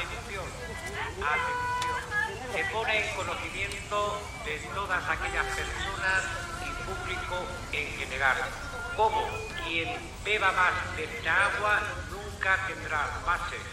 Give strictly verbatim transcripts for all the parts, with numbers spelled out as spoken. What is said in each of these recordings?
Atención, atención. Se pone en conocimiento de todas aquellas personas y público en general. Como quien beba más de esta agua nunca tendrá más sed.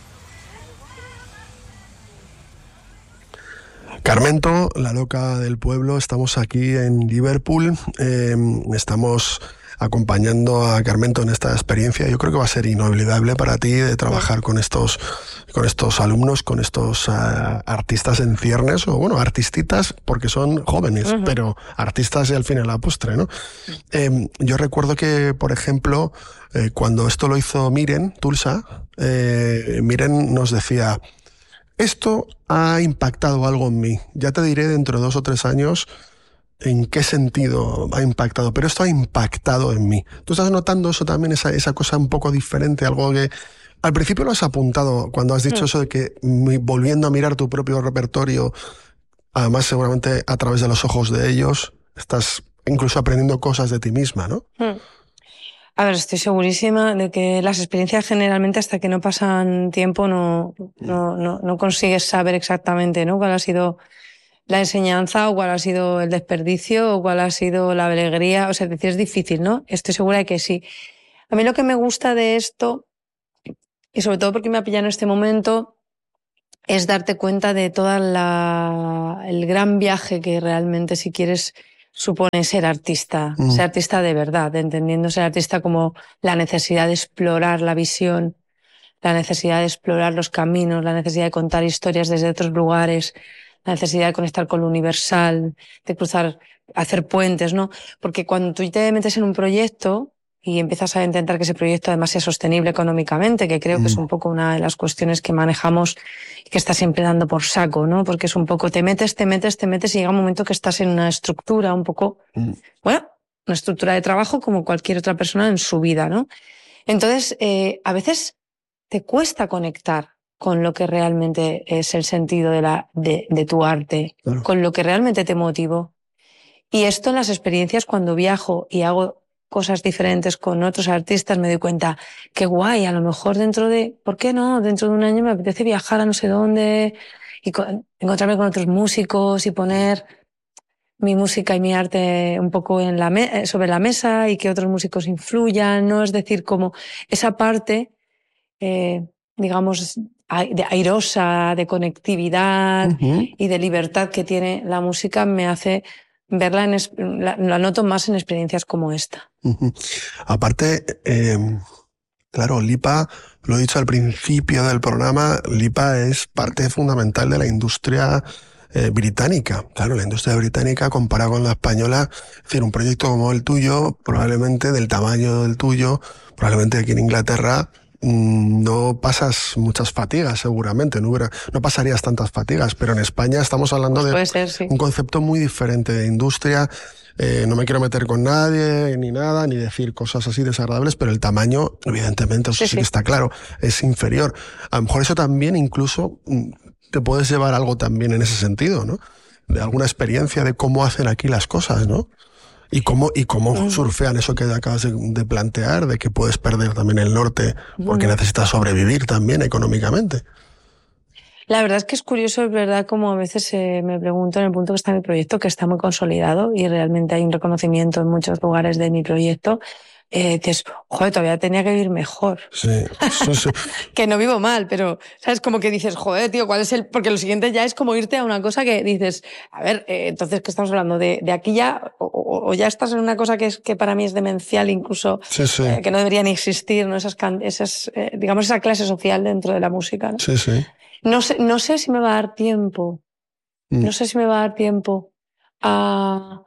Carmento, la loca del pueblo, estamos aquí en Liverpool, eh, estamos acompañando a Carmento en esta experiencia. Yo creo que va a ser inolvidable para ti de trabajar con estos, con estos alumnos, con estos uh, artistas en ciernes, o bueno, artistitas, porque son jóvenes, uh-huh. pero artistas y al fin y a la postre, ¿no? Uh-huh. Eh, yo recuerdo que, por ejemplo, eh, cuando esto lo hizo Miren Tulsa, eh, Miren nos decía: esto ha impactado algo en mí. Ya te diré dentro de dos o tres años en qué sentido ha impactado, pero esto ha impactado en mí. ¿Tú estás notando eso también, esa, esa cosa un poco diferente? Algo que al principio lo has apuntado cuando has dicho mm. eso de que volviendo a mirar tu propio repertorio, además seguramente a través de los ojos de ellos, estás incluso aprendiendo cosas de ti misma, ¿no? Mm. A ver, estoy segurísima de que las experiencias generalmente hasta que no pasan tiempo no, no, no, no consigues saber exactamente, ¿no?, cuál ha sido la enseñanza o cuál ha sido el desperdicio o cuál ha sido la alegría. O sea, es decir, es difícil, ¿no? Estoy segura de que sí. A mí lo que me gusta de esto, y sobre todo porque me ha pillado en este momento, es darte cuenta de toda la el gran viaje que realmente, si quieres, supone ser artista, mm. ser artista de verdad, entendiendo ser artista como la necesidad de explorar la visión, la necesidad de explorar los caminos, la necesidad de contar historias desde otros lugares, la necesidad de conectar con lo universal, de cruzar, hacer puentes, ¿no? Porque cuando tú te metes en un proyecto y empiezas a intentar que ese proyecto además sea sostenible económicamente, que creo mm. que es un poco una de las cuestiones que manejamos y que está siempre dando por saco, ¿no? Porque es un poco, te metes, te metes, te metes y llega un momento que estás en una estructura un poco, mm. bueno, una estructura de trabajo como cualquier otra persona en su vida, ¿no? Entonces, eh, a veces te cuesta conectar con lo que realmente es el sentido de, la, de, de tu arte, claro. con lo que realmente te motivó. Y esto en las experiencias, cuando viajo y hago cosas diferentes con otros artistas, me doy cuenta, qué guay, a lo mejor dentro de, ¿por qué no? Dentro de un año me apetece viajar a no sé dónde y con, encontrarme con otros músicos y poner mi música y mi arte un poco en la me- sobre la mesa y que otros músicos influyan, ¿no? Es decir, como esa parte, eh, digamos, de airosa, de conectividad uh-huh. y de libertad que tiene la música, me hace verla, en, la, la noto más en experiencias como esta. Uh-huh. Aparte, eh, claro, Lipa, lo he dicho al principio del programa, Lipa es parte fundamental de la industria eh, británica. Claro, la industria británica comparada con la española, es decir, un proyecto como el tuyo, probablemente del tamaño del tuyo, probablemente aquí en Inglaterra, no pasas muchas fatigas, seguramente, no, hubiera, no pasarías tantas fatigas, pero en España estamos hablando de ser, sí. un concepto muy diferente de industria. Eh, no me quiero meter con nadie ni nada, ni decir cosas así desagradables, pero el tamaño, evidentemente, eso sí, sí que está claro, es inferior. A lo mejor eso también incluso te puedes llevar algo también en ese sentido, ¿no? De alguna experiencia de cómo hacen aquí las cosas, ¿no? Y cómo, y cómo mm. surfean eso que acabas de, de plantear, de que puedes perder también el norte porque mm. necesitas sobrevivir también económicamente. La verdad es que es curioso, es verdad, como a veces eh, me pregunto en el punto que está mi proyecto, que está muy consolidado y realmente hay un reconocimiento en muchos lugares de mi proyecto. Eh, dices, joder, todavía tenía que vivir mejor. Sí, sí, sí. Que no vivo mal, pero, ¿sabes? Como que dices, joder, tío, ¿cuál es el...? Porque lo siguiente ya es como irte a una cosa que dices, a ver, eh, entonces, ¿qué estamos hablando? ¿De, de aquí ya? O, o ya estás en una cosa que, es, que para mí es demencial incluso, sí, sí. Eh, que no debería ni existir, ¿no? Esas, esas eh, digamos, esa clase social dentro de la música, ¿no? Sí, sí. No sé, no sé si me va a dar tiempo, mm. no sé si me va a dar tiempo a...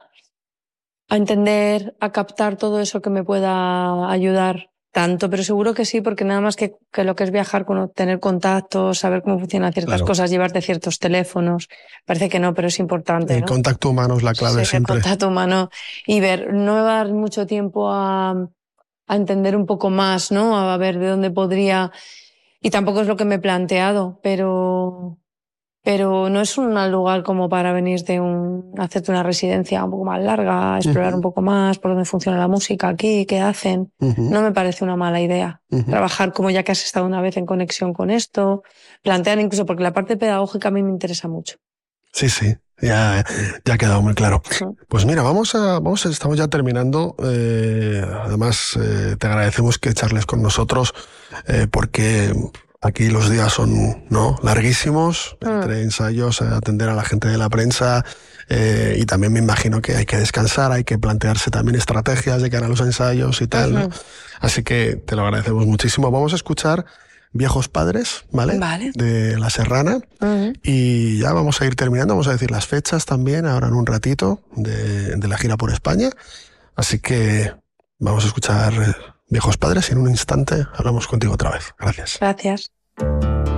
a entender, a captar todo eso que me pueda ayudar tanto, pero seguro que sí, porque nada más que, que lo que es viajar, con, tener contactos, saber cómo funcionan ciertas claro. cosas, llevarte ciertos teléfonos, parece que no, pero es importante, El ¿no? contacto humano es la clave sí, siempre. El contacto humano y ver, no me va a dar mucho tiempo a, a entender un poco más, ¿no? A ver de dónde podría, y tampoco es lo que me he planteado, pero... pero no es un lugar como para venir de un, hacerte una residencia un poco más larga, explorar uh-huh. un poco más por dónde funciona la música aquí, qué hacen. Uh-huh. No me parece una mala idea. Uh-huh. Trabajar como ya que has estado una vez en conexión con esto, plantear incluso, porque la parte pedagógica a mí me interesa mucho. Sí, sí, ya, ya ha quedado muy claro. Uh-huh. Pues mira, vamos a, vamos a, estamos ya terminando. Eh, además, eh, te agradecemos que charles con nosotros, eh, porque aquí los días son, ¿no?, larguísimos, entre ensayos, atender a la gente de la prensa, eh, y también me imagino que hay que descansar, hay que plantearse también estrategias de cara a los ensayos y tal, ¿no? Uh-huh. Así que te lo agradecemos muchísimo. Vamos a escuchar Viejos Padres, ¿vale? Vale. De La Serrana. Uh-huh. Y ya vamos a ir terminando, vamos a decir las fechas también, ahora en un ratito, de, de la gira por España. Así que vamos a escuchar Viejos Padres y en un instante hablamos contigo otra vez. Gracias. Gracias.